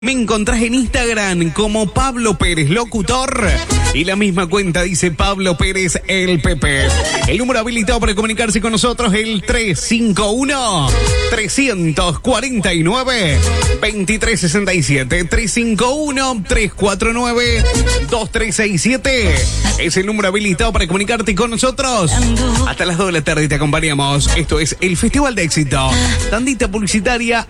Me encontrás en Instagram como Pablo Pérez Locutor y la misma cuenta dice Pablo Pérez el Pepe. El número habilitado para comunicarse con nosotros el 351-349-2367. 351-349-2367. Es el número habilitado para comunicarte con nosotros. Hasta las 2 de la tarde te acompañamos. Esto es el Festival de Éxito. Tandita publicitaria